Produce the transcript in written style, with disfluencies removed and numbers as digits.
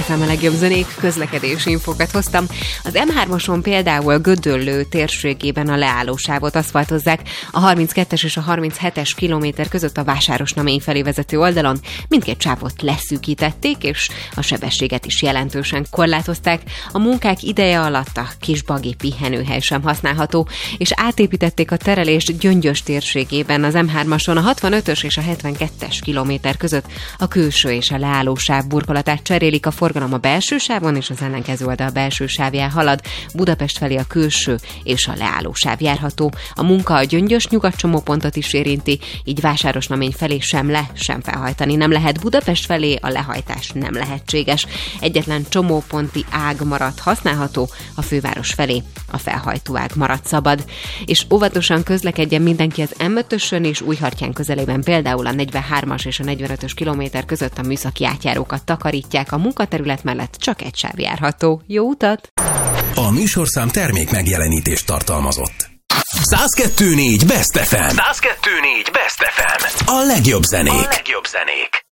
FM, a legjobb zenék, közlekedési infokat hoztam. Az M3-oson például Gödöllő térségében a leállósávot aszfaltozzák, a 32-es és a 37-es kilométer között a Vásárosnamény felé vezető oldalon mindkét sávot leszűkítették, és a sebességet is jelentősen korlátozták. A munkák ideje alatt a Kisbagi pihenőhely sem használható, és átépítették a terelést Gyöngyös térségében az M3-ason a 65-ös és a 72-es kilométer között a külső és a leállósáv burkolatát cserélik, a forgalom a belső sávon és az ellenkező oldal belső sávján halad, Budapest felé a külső és a leállósáv járható. A munka a Gyöngyös nyugatcsomópontot is érinti, így Vásárosnamény felé sem sem felhajtani nem lehet, Budapest felé a lehajtás nem lehetséges. Egyetlen csomóponti ág maradt használható, a főváros felé a felhajtó ág maradt szabad. És óvatosan közlekedjen mindenki az M5-ösön és Újhartyán közelében, például a 43-as és a 45-ös kilométer között a műszaki átjárókat takarítják, a munkaterület mellett csak egy sáv járható. Jó utat! A műsorszám termék megjelenítést tartalmazott. 102.4 Best FM. 102.4 Best FM. A legjobb zenék.